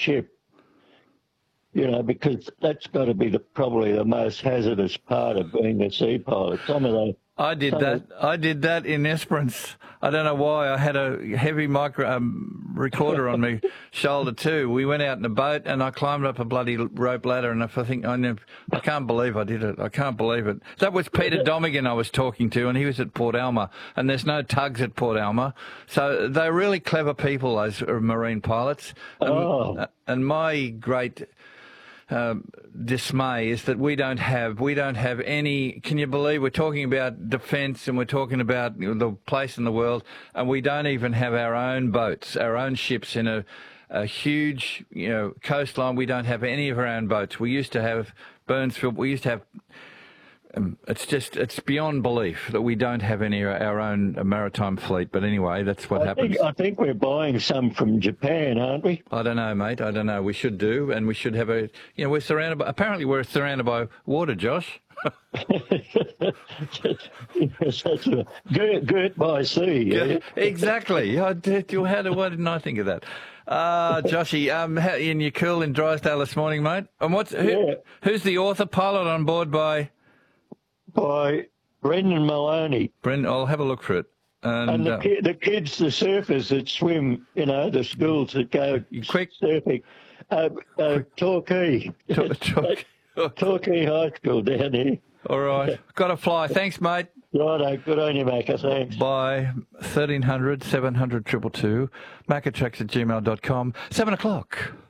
ship. You know, because that's got to be probably the most hazardous part of being a sea pilot. I did that in Esperance. I don't know why. I had a heavy recorder on my shoulder too. We went out in a boat and I climbed up a bloody rope ladder, and I can't believe I did it. I can't believe it. That was Peter Domigan I was talking to, and he was at Port Alma, and there's no tugs at Port Alma. So they're really clever people, those marine pilots. And my great dismay is that we don't have any. Can you believe we're talking about defence and we're talking about the place in the world, and we don't even have our own boats, our own ships in a huge coastline. We don't have any of our own boats. We used to have Burnsville. We used to have. It's beyond belief that we don't have any of our own maritime fleet. But anyway, that's what happens. I think we're buying some from Japan, aren't we? I don't know, mate. I don't know. We should do, and we should have we're surrounded by. Apparently, we're surrounded by water, Josh. Girt by sea. Yeah? Exactly. Why didn't I think of that? Joshy, and you're cool in Drysdale this morning, mate. And who's the author pilot on board by? By Brendan Maloney. Brendan, I'll have a look for it. And the kids, the surfers that swim, the schools that go surfing. Torquay. Torquay High School down here. All right. Got to fly. Thanks, mate. Righto. Good on you, Macca. Thanks. Bye. 1300 700 222. Maccatracks@gmail.com. 7 o'clock.